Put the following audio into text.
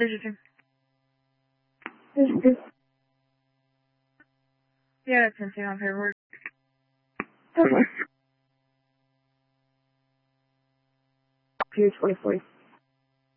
Here's your team. Here's your team. Yeah, that's insane on paperwork. Okay. Here's 2040.